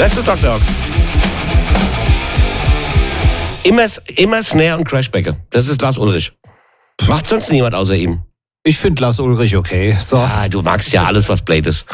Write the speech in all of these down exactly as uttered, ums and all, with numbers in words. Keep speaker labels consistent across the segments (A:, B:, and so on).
A: Das ist Doktor Rock. Immer, immer Snare und Crashbacke. Das ist Lars Ulrich. Macht sonst niemand außer ihm.
B: Ich finde Lars Ulrich okay. So.
A: Ja, du magst ja alles, was Blade ist.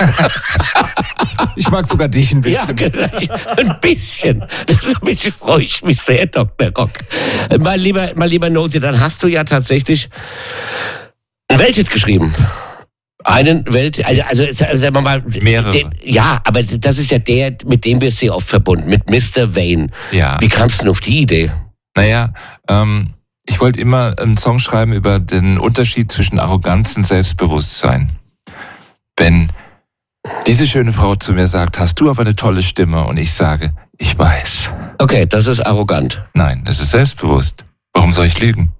B: Ich mag sogar dich ein bisschen.
A: Ja, genau, ein bisschen. Deshalb freue ich mich sehr, Doktor Rock. Mein lieber, mein lieber Nosy, dann hast du ja tatsächlich einen Welthit geschrieben. Einen Welt, also, also sagen wir mal,
C: mehrere.
A: Den, ja, aber das ist ja der, mit dem wir sehr oft verbunden, mit Mister Wayne.
C: Ja.
A: Wie kamst du denn auf die Idee?
C: Naja, ähm, ich wollte immer einen Song schreiben über den Unterschied zwischen Arroganz und Selbstbewusstsein. Wenn diese schöne Frau zu mir sagt, hast du aber eine tolle Stimme, und ich sage, ich weiß.
A: Okay, das ist arrogant.
C: Nein, das ist selbstbewusst. Warum soll ich lügen?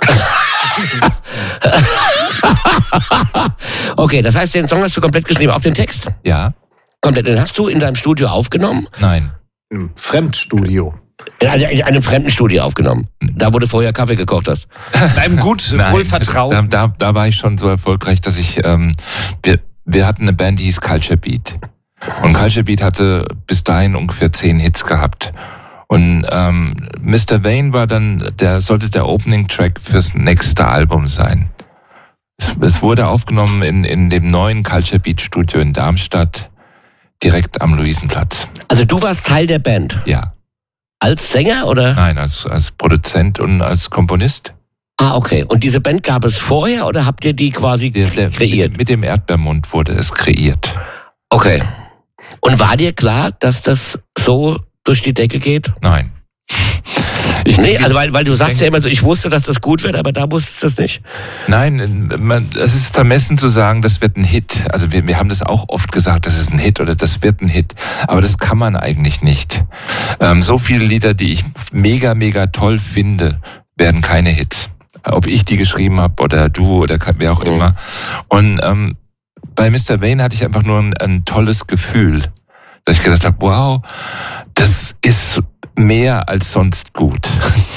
A: Okay, das heißt, den Song hast du komplett geschrieben, auch den Text?
C: Ja.
A: Komplett. Den hast du in deinem Studio aufgenommen?
C: Nein.
B: Im Fremdstudio.
A: Also in einem fremden Studio aufgenommen. Da, wo du vorher Kaffee gekocht hast.
B: Einem gut
C: Nein,
B: wohl vertraut.
C: Da, da, da war ich schon so erfolgreich, dass ich, ähm, wir, wir hatten eine Band, die hieß Culture Beat. Und Culture Beat hatte bis dahin ungefähr zehn Hits gehabt. Und ähm, Mister Wayne war dann, der sollte der Opening-Track fürs nächste Album sein. Es, es wurde aufgenommen in, in dem neuen Culture Beat Studio in Darmstadt, direkt am Luisenplatz.
A: Also du warst Teil der Band?
C: Ja.
A: Als Sänger oder?
C: Nein, als, als Produzent und als Komponist.
A: Ah, okay. Und diese Band gab es vorher oder habt ihr die quasi
C: Der, der,
A: kreiert?
C: Mit, mit dem Erdbeermund wurde es kreiert.
A: Okay. Und war dir klar, dass das so durch die Decke geht?
C: Nein.
A: Ich nee, also weil, weil du sagst ja immer so, ich wusste, dass das gut wird, aber da wusstest du es nicht.
C: Nein, man, es ist vermessen zu sagen, das wird ein Hit. Also wir, wir haben das auch oft gesagt, das ist ein Hit oder das wird ein Hit. Aber das kann man eigentlich nicht. Ähm, so viele Lieder, die ich mega, mega toll finde, werden keine Hits. Ob ich die geschrieben habe oder du oder wer auch immer. Und ähm, bei Mister Wayne hatte ich einfach nur ein, ein tolles Gefühl, dass ich gedacht habe, wow, das ist mehr als sonst gut.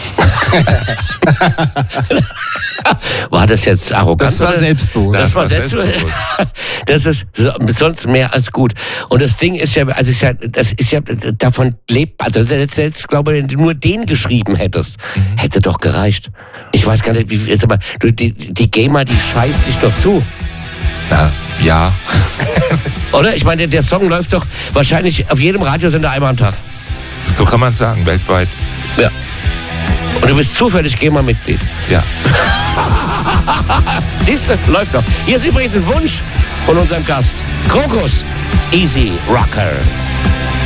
A: War das jetzt arrogant?
B: Das war
A: oder?
B: selbstbewusst.
A: Das,
C: Das
A: war
C: war
A: selbstbewusst. Das ist so, sonst mehr als gut. Und das Ding ist ja, also ist ja, das ist ja, davon lebt, also selbst, selbst glaube ich, wenn du nur den geschrieben hättest, mhm. hätte doch gereicht. Ich weiß gar nicht, wie ist aber, du, die, die GEMA, die scheißt dich doch zu.
C: Na, ja.
A: Oder? Ich meine, der Song läuft doch wahrscheinlich auf jedem Radiosender einmal am Tag.
C: So kann man sagen, weltweit.
A: Ja. Und du bist zufällig GEMA-Mitglied.
C: Ja.
A: Siehste, läuft doch. Hier ist übrigens ein Wunsch von unserem Gast. Krokus, Easy Rocker.